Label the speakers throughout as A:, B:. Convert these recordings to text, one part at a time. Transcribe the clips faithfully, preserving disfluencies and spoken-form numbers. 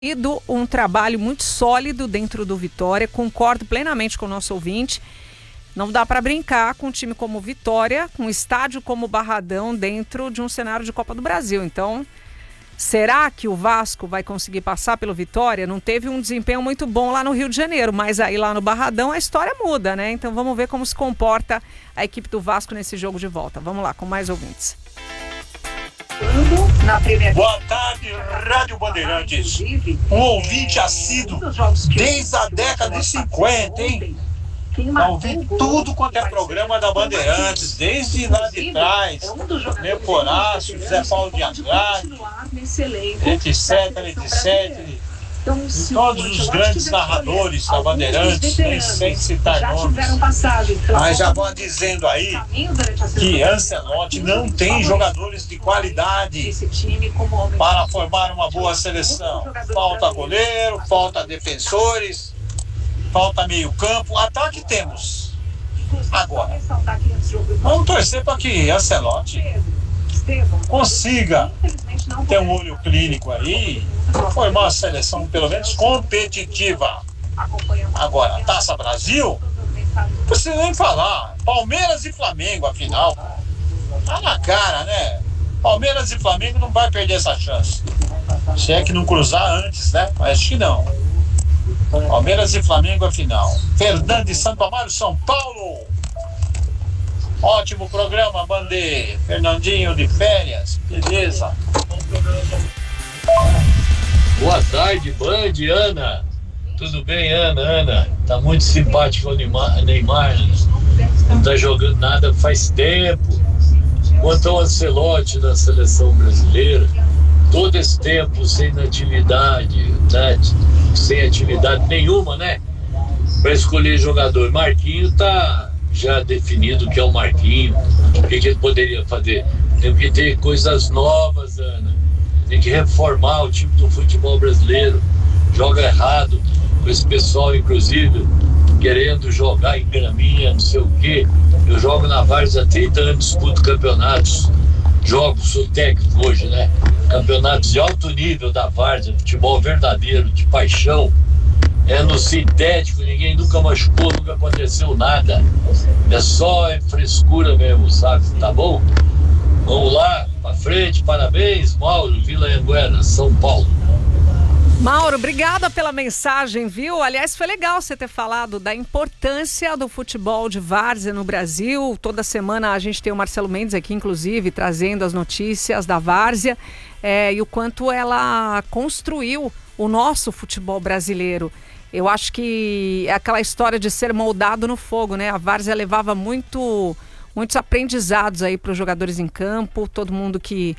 A: sido um trabalho muito sólido dentro do Vitória, concordo plenamente com o nosso ouvinte. Não dá para brincar com um time como Vitória, com um estádio como Barradão dentro de um cenário de Copa do Brasil. Então, será que o Vasco vai conseguir passar pelo Vitória? Não teve um desempenho muito bom lá no Rio de Janeiro, mas aí lá no Barradão a história muda, né? Então vamos ver como se comporta a equipe do Vasco nesse jogo de volta. Vamos lá, com mais ouvintes.
B: Boa tarde, Rádio Bandeirantes. Um ouvinte assíduo desde a década de cinquenta, hein? Eu ouvi tudo quanto é programa da Bandeirantes, desde lá de trás, Neporácio, Zé Paulo de Andrade, etc, etcétera. E todos os grandes narradores da Bandeirantes, nem sem citar nomes. Mas já vão dizendo aí que Ancelotti não tem jogadores de qualidade para formar uma boa seleção. Falta goleiro, falta defensores, falta meio campo, ataque temos. Agora, vamos torcer para que Ancelotti consiga ter um olho clínico aí, formar uma seleção pelo menos competitiva. Agora, a Taça Brasil, não precisa nem falar. Palmeiras e Flamengo, afinal, tá na cara, né? Palmeiras e Flamengo não vai perder essa chance. Se é que não cruzar antes, né? Mas acho que não. Palmeiras e Flamengo, afinal. Fernando de Santo Amaro, São Paulo. Ótimo programa, Bandê. Fernandinho de férias, beleza.
C: Boa tarde, Band, Ana. Tudo bem, Ana? Ana, tá muito simpático o Neymar, Neymar. Não tá jogando nada faz tempo. Quanto ao Ancelotti da seleção brasileira, todo esse tempo sem atividade, né? Sem atividade nenhuma, né? Para escolher jogador. Marquinho tá já definido que é o Marquinho. O que, que ele poderia fazer? Tem que ter coisas novas, Ana. Tem que reformar o time do futebol brasileiro. Joga errado, com esse pessoal, inclusive, querendo jogar em graminha, não sei o quê. Eu jogo na Várzea há trinta anos, disputo campeonatos. Jogo, sou técnico hoje, né? Campeonatos de alto nível da Várzea, futebol verdadeiro, de paixão. É no sintético, ninguém nunca machucou, nunca aconteceu nada. É só frescura mesmo, sabe? Tá bom? Vamos lá, pra frente, parabéns, Mauro, Vila Anguera, São Paulo.
A: Mauro, obrigada pela mensagem, viu? Aliás, foi legal você ter falado da importância do futebol de várzea no Brasil. Toda semana a gente tem o Marcelo Mendes aqui, inclusive, trazendo as notícias da várzea é, e o quanto ela construiu o nosso futebol brasileiro. Eu acho que é aquela história de ser moldado no fogo, né? A várzea levava muito, muitos aprendizados aí para os jogadores em campo, todo mundo que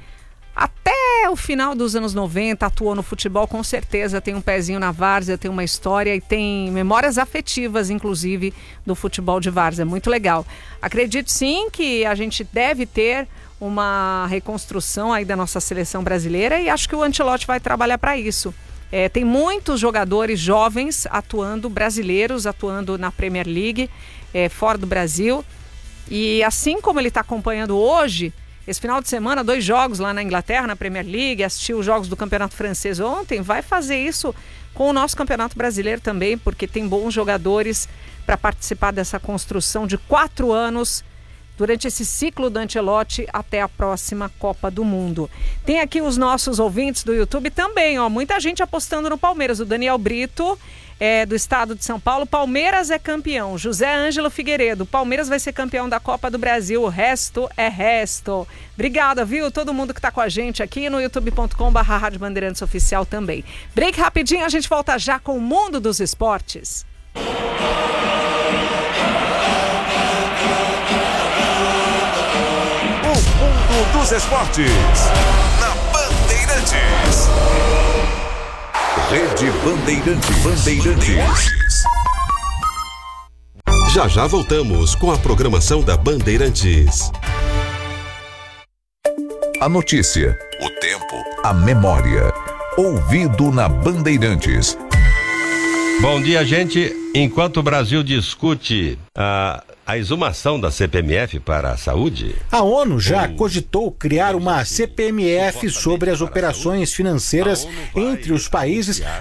A: até o final dos anos noventa atuou no futebol, com certeza tem um pezinho na várzea, tem uma história e tem memórias afetivas, inclusive, do futebol de várzea. Muito legal. Acredito sim que a gente deve ter uma reconstrução aí da nossa seleção brasileira e acho que o Ancelotti vai trabalhar para isso. É, tem muitos jogadores jovens atuando, brasileiros atuando na Premier League, é, fora do Brasil. E assim como ele está acompanhando hoje, esse final de semana, dois jogos lá na Inglaterra, na Premier League, assistiu os jogos do Campeonato Francês ontem, vai fazer isso com o nosso Campeonato Brasileiro também, porque tem bons jogadores para participar dessa construção de quatro anos durante esse ciclo do Ancelotti até a próxima Copa do Mundo. Tem aqui os nossos ouvintes do YouTube também, ó, muita gente apostando no Palmeiras. O Daniel Brito, é, do estado de São Paulo, Palmeiras é campeão. José Ângelo Figueiredo, Palmeiras vai ser campeão da Copa do Brasil, o resto é resto. Obrigada, viu? Todo mundo que está com a gente aqui no youtube ponto com barra Rádio Bandeirantes Oficial também. Break rapidinho, a gente volta já com o Mundo dos Esportes.
D: Mundo dos Esportes, na Bandeirantes. Rede Bandeirantes. Bandeirantes. Já já voltamos com a programação da Bandeirantes. A notícia, o tempo, a memória. Ouvido na Bandeirantes.
E: Bom dia, gente. Enquanto o Brasil discute a, a exumação da C P M F para a saúde?
F: A ONU já cogitou criar uma C P M F sobre as operações financeiras entre os países